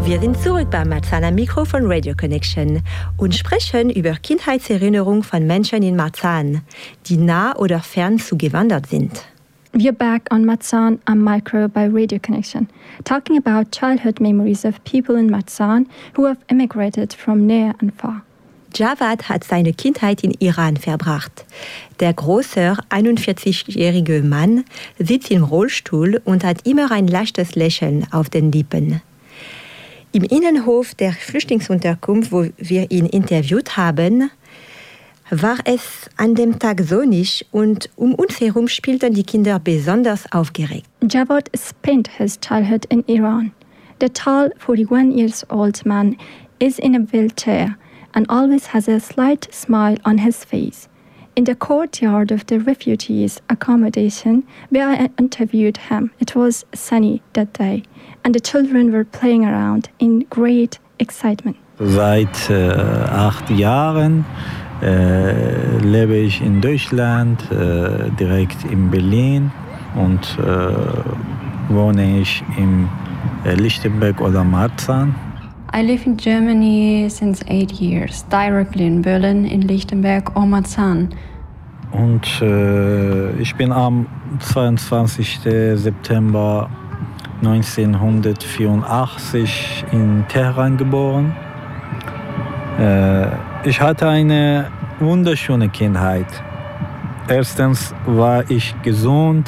Wir sind zurück beim Marzahner Mikro von Radio Connection und sprechen über Kindheitserinnerungen von Menschen in Marzahn, die nah oder fern zugewandert sind. We're back on Marzahn and Micro by Radio Connection, talking about childhood memories of people in Marzahn who have immigrated from near and far. Javad hat seine Kindheit in Iran verbracht. Der große, 41-jährige Mann sitzt im Rollstuhl und hat immer ein leichtes Lächeln auf den Lippen. Im Innenhof der Flüchtlingsunterkunft, wo wir ihn interviewt haben, war es an dem Tag sonnig und uns herum spielten die Kinder besonders aufgeregt. Javad spent his childhood in Iran. The tall, 41-year-old man is in a wheelchair and always has a slight smile on his face. In the courtyard of the refugees' accommodation, where I interviewed him, it was sunny that day, and the children were playing around in great excitement. Seit 8 Jahren lebe ich in Deutschland, direkt in Berlin, und wohne ich in Lichtenberg oder Marzahn. I live in Germany since 8 years, directly in Berlin, in Lichtenberg or Marzahn. Und ich bin am 22. September 1984 in Teheran geboren. Ich hatte eine wunderschöne Kindheit. Erstens war ich gesund,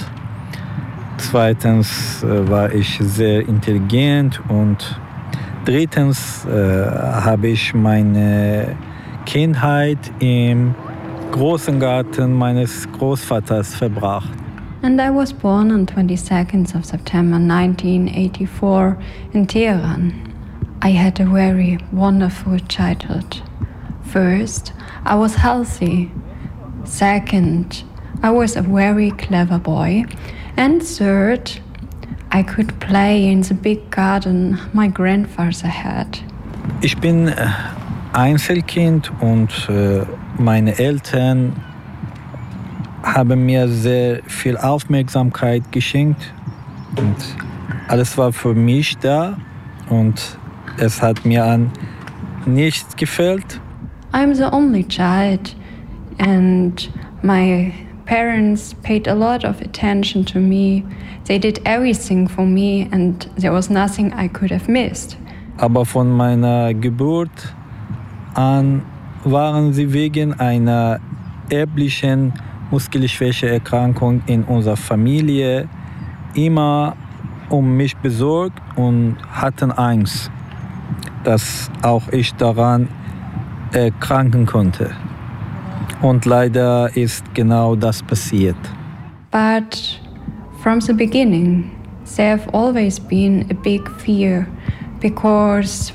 zweitens war ich sehr intelligent und drittens habe ich meine Kindheit im großen Garten meines Großvaters verbracht. And I was born on 22nd of September 1984 in Tehran. I had a very wonderful childhood. First, I was healthy. Second, I was a very clever boy. And third, I could play in the big garden my grandfather had. Ich bin Einzelkind und meine Eltern haben mir sehr viel Aufmerksamkeit geschenkt. Und alles war für mich da und es hat mir an nichts gefehlt. I'm the only child and my parents paid a lot of attention to me. They did everything for me and there was nothing I could have missed. Aber von meiner Geburt an waren sie wegen einer erblichen Muskelschwächeerkrankung in unserer Familie immer um mich besorgt und hatten Angst, dass auch ich daran erkranken konnte. Und leider ist genau das passiert. But from the beginning, there have always been a big fear because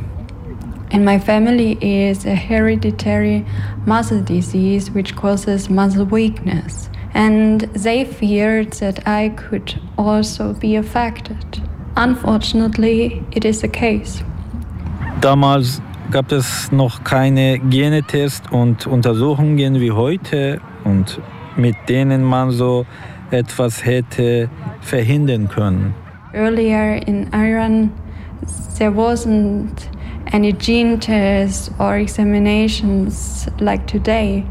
in my family is a hereditary muscle disease which causes muscle weakness. And they feared that I could also be affected. Unfortunately, it is the case. Damals gab es noch keine Genetests und Untersuchungen wie heute, und mit denen man so etwas hätte verhindern können. Earlier in Iran, there wasn't any gene tests or examinations like today,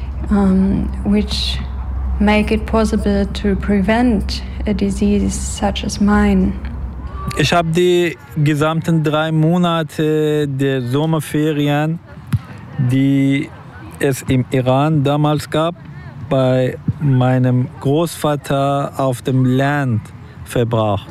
which make it possible to prevent a disease such as mine. Ich habe die gesamten 3 Monate der Sommerferien, die es im Iran damals gab, bei meinem Großvater auf dem Land verbracht.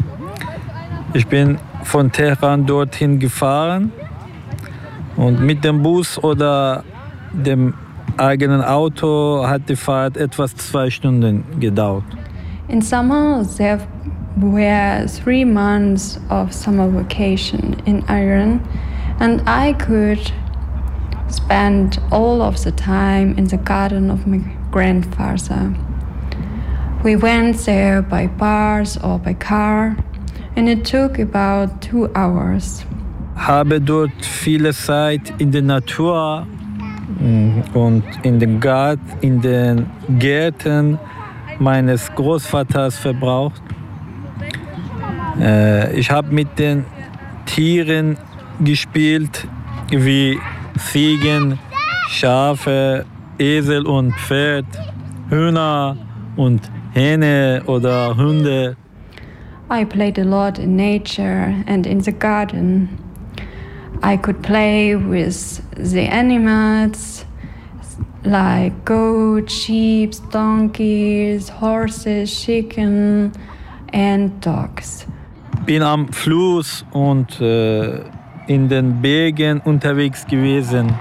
Ich bin von Teheran dorthin gefahren und mit dem Bus oder dem eigenen Auto hat die Fahrt etwas 2 Stunden gedauert. In summer, there were 3 months of summer vacation in Iran, and I could spend all of the time in the garden of my grandfather. We went there by bus or by car, and it took about 2 hours. Habe dort viele Zeit in der Natur und in den Gärten meines Großvaters verbraucht. Ich habe mit den Tieren gespielt, wie Ziegen, Schafe, Esel und Pferd, Hühner und Hähne oder Hunde. I played a lot in nature and in the garden. I could play with the animals like goats, sheep, donkeys, horses, chicken and dogs. Bin am Fluss und in den Bergen unterwegs gewesen.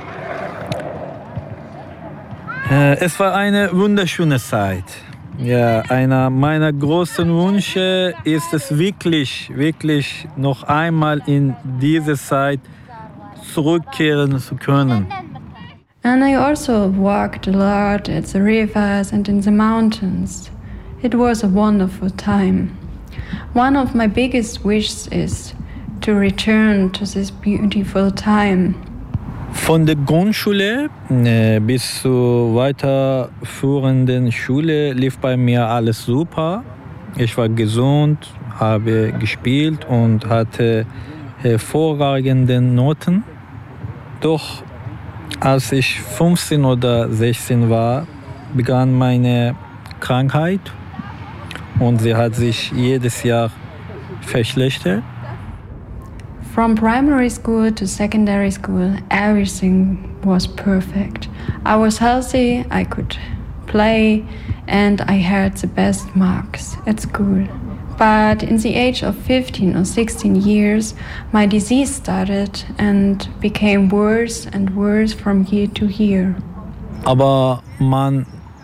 Es war eine wunderschöne Zeit. Ja, einer meiner großen Wünsche ist es wirklich noch einmal in diese Zeit zurückkehren zu können. And I also walked a lot at the rivers and in the mountains. It was a wonderful time. One of my biggest wishes is to return to this beautiful time. Von der Grundschule bis zur weiterführenden Schule lief bei mir alles super. Ich war gesund, habe gespielt und hatte hervorragende Noten. Doch als ich 15 oder 16 war, begann meine Krankheit und sie hat sich jedes Jahr verschlechtert. From primary school to secondary school, everything was perfect. I was healthy, I could play, and I had the best marks at school. But in the age of 15 or 16 years, my disease started and became worse and worse from year to year. Aber man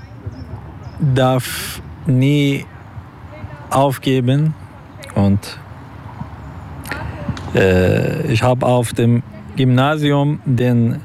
darf nie aufgeben und ich habe auf dem Gymnasium den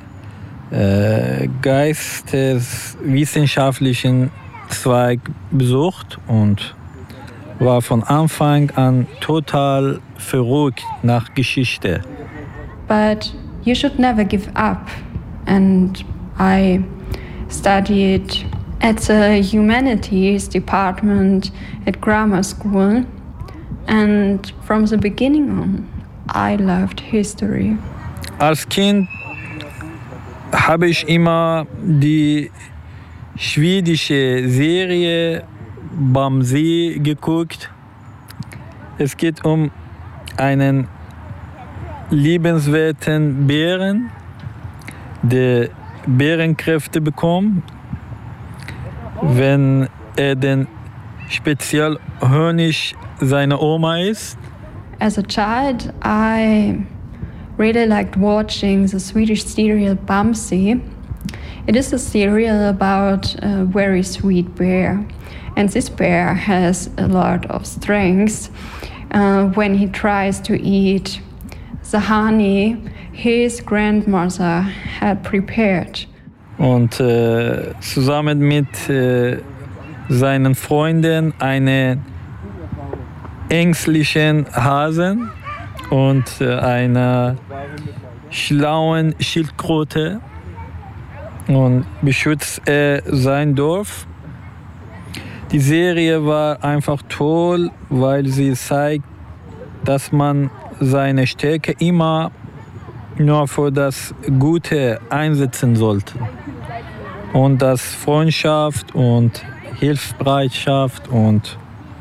geisteswissenschaftlichen Zweig besucht und war von Anfang an total verrückt nach Geschichte. But you should never give up. And I studied at the humanities department at grammar school. And from the beginning on, I loved history. Als Kind habe ich immer die schwedische Serie Bamse geguckt. Es geht um einen liebenswerten Bären, der Bärenkräfte bekommt, wenn er den Spezialhonig seiner Oma isst. As a child, I really liked watching the Swedish serial Bamse. It is a serial about a very sweet bear. And this bear has a lot of strength when he tries to eat the honey his grandmother had prepared. Und zusammen mit seinen Freunden einen ängstlichen Hasen und einer schlauen Schildkröte und beschützt er sein Dorf. Die Serie war einfach toll, weil sie zeigt, dass man seine Stärke immer nur für das Gute einsetzen sollte. Und dass Freundschaft und Hilfsbereitschaft und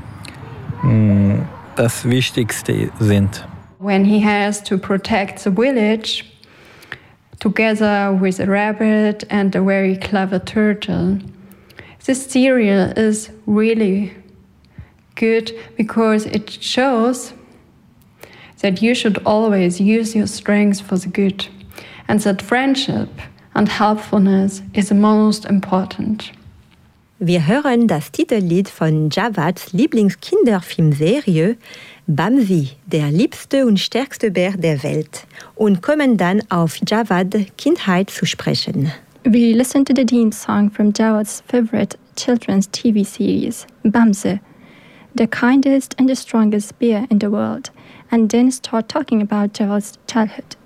das Wichtigste sind. When he has to protect the village together with a rabbit and a very clever turtle. This serial is really good because it shows that you should always use your strengths for the good and that friendship and helpfulness is the most important. Wir hören das Titellied von Javads Lieblingskinderfilmserie Bamse, der liebste und stärkste Bär der Welt, und kommen dann auf Javad Kindheit zu sprechen. We listen to the theme song from Jawad's favorite children's TV series, Bamse, the kindest and the strongest bear in the world, and then start talking about Jawad's childhood.